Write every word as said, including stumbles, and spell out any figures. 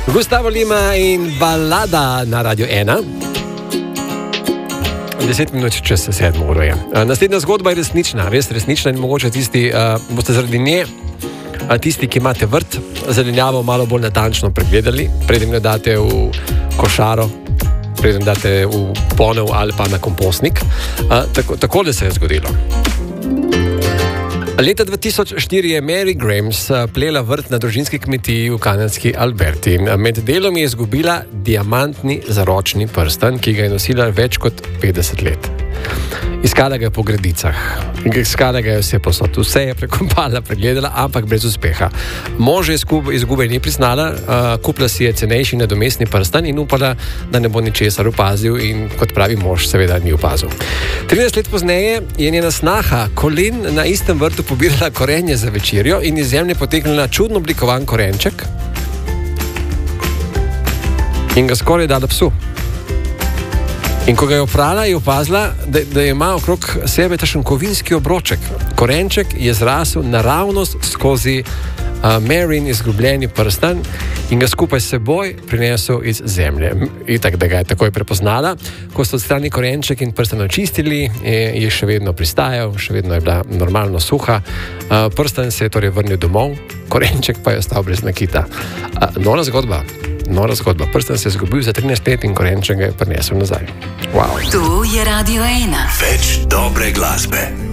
Gustavo Lima in balada na Radio ena. Deset minut čez sedmo uro je. Naslednja zgodba je resnična, res resnična in mogoče tisti, uh, boste zaradi nje, uh, tisti, ki imate vrt, zelenjavo malo bolj natančno pregledali, preden jo date v košaro, preden date v ponev ali pa na kompostnik. Uh, tako, takole se je zgodilo. Leta dva tisoč štiri je Mary Grams plela vrt na družinski kmetiji v kanadski Alberti. Med delom je izgubila diamantni zaročni prstan, ki ga je nosila več kot petdeset let. Iskala ga je po gredicah, iskala ga je vse posod, vse je prekopala, pregledala, ampak brez uspeha. Mož izgube ni priznala, uh, kupila si je cenejši nadomestni prstan in upala, da ne bo ničesar opazil in kot pravi mož, seveda ni opazil. trinajst let pozneje je njena snaha Colin na istem vrtu pobirala korenje za večerjo in iz zemlje potegnila čudno oblikovan korenček in ga skoraj dala psu. In ko ga je oprala, je opazila, da, da ima okrog sebe takšen kovinski obroček. Korenček je zrasel naravnost skozi uh, Maryn izgubljeni prstan in ga skupaj s seboj prinesel iz zemlje. Itak, da ga je takoj prepoznala. Ko so odstrani korenček in prstan očistili, je, je še vedno pristajal, še vedno je bila normalno suha. Uh, prstan se je torej vrnil domov, korenček pa je ostal brez nakita. Uh, nora zgodba. Nora zgodba. Prstan se je izgubil za trinajst let in korenček ga je prinesel nazaj. Wow. To je Radio ena. Več dobre glasbe.